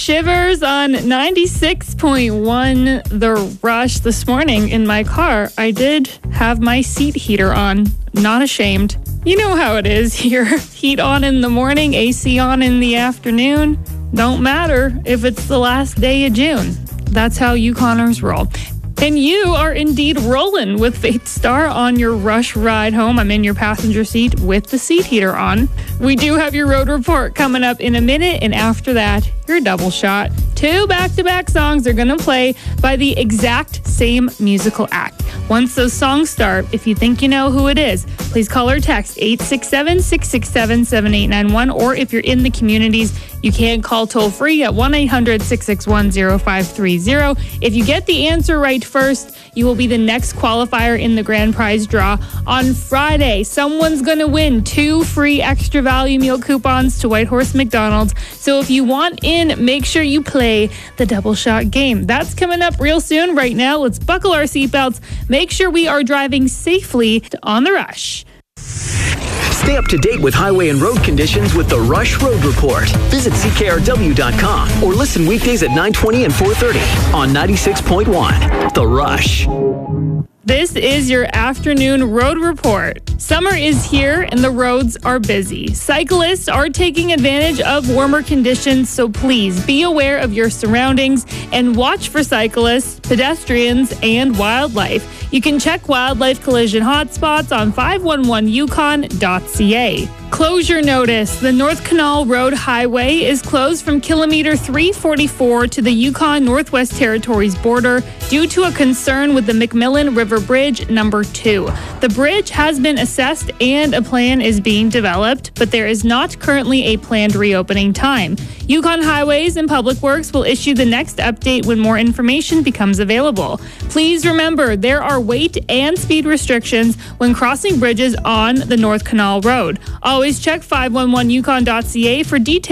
Shivers on 96.1 The Rush. This morning in my car, I did have my seat heater on. Not ashamed. You know how it is here. Heat on in the morning, AC on in the afternoon. Don't matter if it's the last day of June. That's how Yukoners roll. And you are indeed rolling with Faith Star on your Rush ride home. I'm in your passenger seat with the seat heater on. We do have your road report coming up in a minute, and after that, your double shot. 2 back-to-back songs are going to play by the exact same musical act. Once those songs start, if you think you know who it is, please call or text 867-667-7891, or if you're in the communities, you can call toll-free at 1-800-661-0530. If you get the answer right first, you will be the next qualifier in the grand prize draw on Friday. Someone's going to win 2 free extra value meal coupons to Whitehorse McDonald's. So if you want in, make sure you play the double shot game. That's coming up real soon. Right now, let's buckle our seatbelts. Make sure we are driving safely on the Rush. Stay up to date with highway and road conditions with the Rush Road Report. Visit CKRW.com or listen weekdays at 9:20 and 4:30 on 96.1 The Rush. This is your afternoon road report. Summer is here and the roads are busy. Cyclists are taking advantage of warmer conditions, so please be aware of your surroundings and watch for cyclists, pedestrians, and wildlife. You can check wildlife collision hotspots on 511yukon.ca. Closure notice. The North Canal Road Highway is closed from kilometer 344 to the Yukon Northwest Territories border due to a concern with the McMillan River Bridge number 2. The bridge has been assessed and a plan is being developed, but there is not currently a planned reopening time. Yukon Highways and Public Works will issue the next update when more information becomes available. Please remember, there are weight and speed restrictions when crossing bridges on the North Canal Road. Always check 511yukon.ca for details